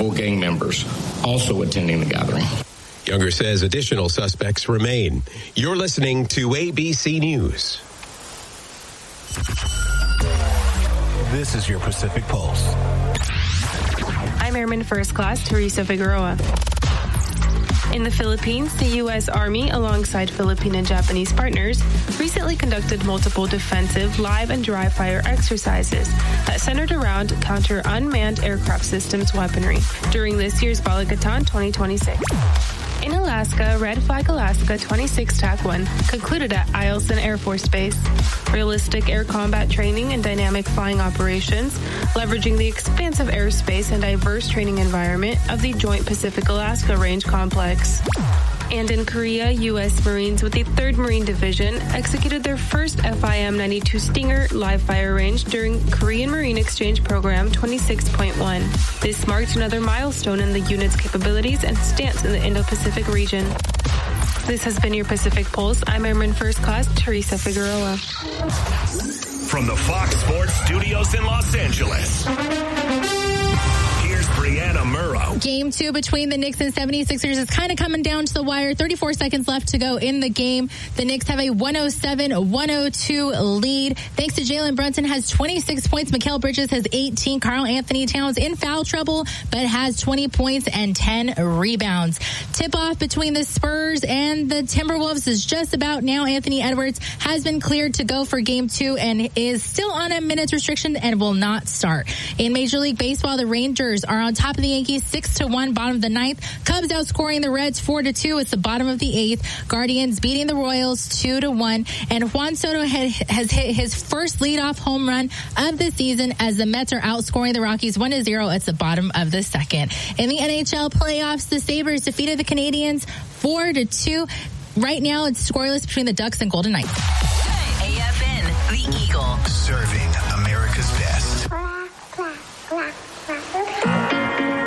multiple gang members also attending the gathering. Younger says additional suspects remain. You're listening to ABC News. This is your Pacific Pulse. I'm Airman First Class Teresa Figueroa. In the Philippines, the U.S. Army, alongside Philippine and Japanese partners, recently conducted multiple defensive live and dry fire exercises that centered around counter unmanned aircraft systems weaponry during this year's Balikatan 2026. In Alaska, Red Flag Alaska 26 TAC 1 concluded at Eielson Air Force Base. Realistic air combat training and dynamic flying operations, leveraging the expansive airspace and diverse training environment of the Joint Pacific Alaska Range Complex. And in Korea, U.S. Marines with the 3rd Marine Division executed their first FIM-92 Stinger live fire range during Korean Marine Exchange Program 26.1. This marked another milestone in the unit's capabilities and stance in the Indo-Pacific region. This has been your Pacific Pulse. I'm Airman First Class Teresa Figueroa. From the Fox Sports Studios in Los Angeles, here's Brianna Murrow. Game 2 between the Knicks and 76ers is kind of coming down to the wire. 34 seconds left to go in the game. The Knicks have a 107-102 lead. Thanks to Jalen Brunson has 26 points. Mikal Bridges has 18. Karl Anthony Towns in foul trouble, but has 20 points and 10 rebounds. Tip-off between the Spurs and the Timberwolves is just about now. Anthony Edwards has been cleared to go for Game 2 and is still on a minutes restriction and will not start. In Major League Baseball, the Rangers are on top of the Yankees 6-1, bottom of the 9th. Cubs outscoring the Reds 4-2. It's the bottom of the 8th. Guardians beating the Royals 2-1. And Juan Soto has hit his first leadoff home run of the season as the Mets are outscoring the Rockies 1-0. It's the bottom of the 2nd. In the NHL playoffs, the Sabres defeated the Canadiens 4-2. Right now, it's scoreless between the Ducks and Golden Knights. AFN, the Eagle. Serving America.